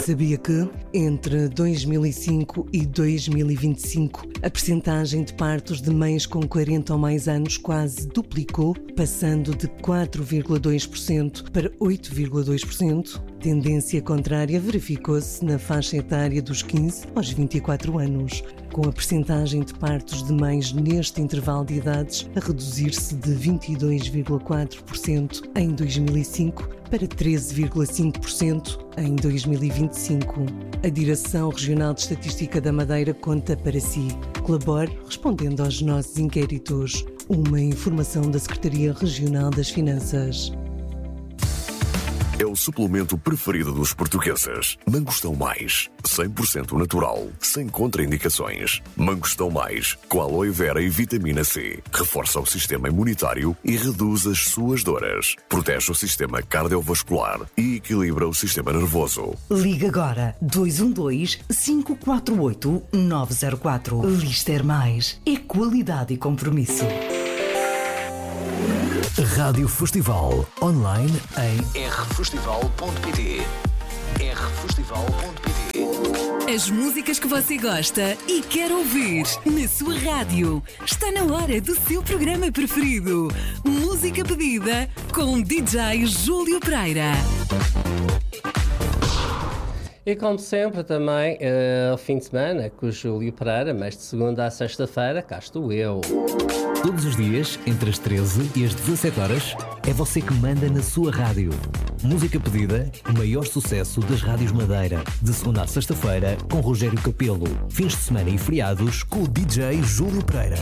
Sabia que, entre 2005 e 2025, a percentagem de partos de mães com 40 ou mais anos quase duplicou, passando de 4,2% para 8,2%? Tendência contrária verificou-se na faixa etária dos 15 aos 24 anos, com a percentagem de partos de mães neste intervalo de idades a reduzir-se de 22,4% em 2005 para 13,5% em 2025. A Direção Regional de Estatística da Madeira conta para si. Colabore respondendo aos nossos inquéritos. Uma informação da Secretaria Regional das Finanças. É o suplemento preferido dos portugueses. Mangostão Mais, 100% natural, sem contraindicações. Mangostão Mais, com aloe vera e vitamina C. Reforça o sistema imunitário e reduz as suas dores. Protege o sistema cardiovascular e equilibra o sistema nervoso. Liga agora 212-548-904. Lister Mais é qualidade e compromisso. Rádio Festival, online em rfestival.pt. rfestival.pt. As músicas que você gosta e quer ouvir na sua rádio. Está na hora do seu programa preferido. Música pedida com DJ Júlio Pereira. E como sempre também, ao fim de semana, com o Júlio Pereira, mas de segunda a sexta-feira, cá estou eu. Todos os dias, entre as 13 e as 17 horas, é você que manda na sua rádio. Música pedida, o maior sucesso das rádios Madeira. De segunda a sexta-feira, com Rogério Capelo. Fins de semana e feriados, com o DJ Júlio Pereira.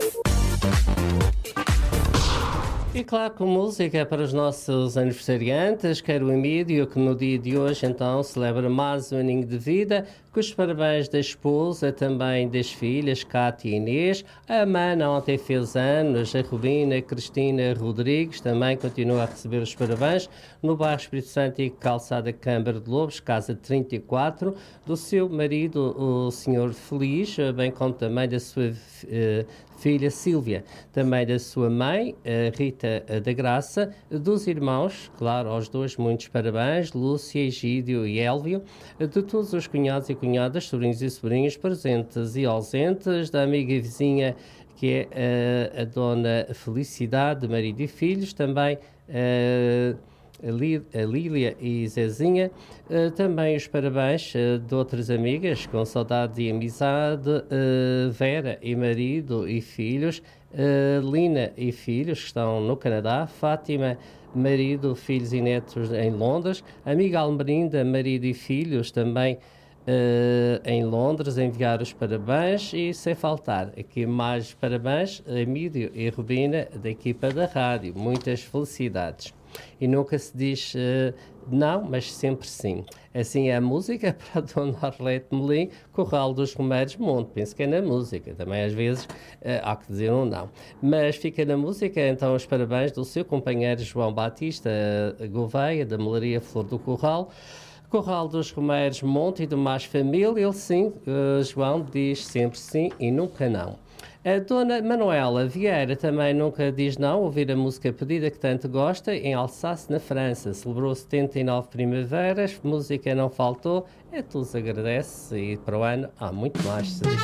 E claro, com música para os nossos aniversariantes, quero o Emílio, que no dia de hoje então celebra mais um aninho de vida, com os parabéns da esposa, também das filhas, Cátia e Inês. A Mana ontem fez anos, a Rubina, a Cristina Rodrigues também continua a receber os parabéns no bairro Espírito Santo e Calçada Câmara de Lobos, casa 34, do seu marido, o senhor Feliz, bem como também da sua filha Sílvia, também da sua mãe, Rita da Graça, dos irmãos, claro, aos dois muitos parabéns, Lúcia, Egídio e Élvio, de todos os cunhados e cunhadas, sobrinhos e sobrinhas presentes e ausentes, da amiga e vizinha que é a dona Felicidade, marido e filhos, também a Lília e Zezinha, também os parabéns de outras amigas com saudade e amizade, Vera e marido e filhos, Lina e filhos que estão no Canadá, Fátima, marido, filhos e netos em Londres, amiga Almerinda, marido e filhos também em Londres, enviar os parabéns e sem faltar aqui mais parabéns a Emílio e Rubina da equipa da rádio, muitas felicidades. E nunca se diz não, mas sempre sim. Assim é a música para a Dona Arlete Melim, Corral dos Romeiros Monte. Penso que é na música, também às vezes há que dizer um não. Mas fica na música, então, os parabéns do seu companheiro João Batista Gouveia, da Melaria Flor do Corral. Corral dos Romeiros Monte e do Mais Família, ele sim, João, diz sempre sim e nunca não. A Dona Manuela Vieira também nunca diz não, ouvir a música pedida que tanto gosta, em Alsáce, na França. Celebrou 79 primaveras, música não faltou, todos agradece e para o ano há muito mais.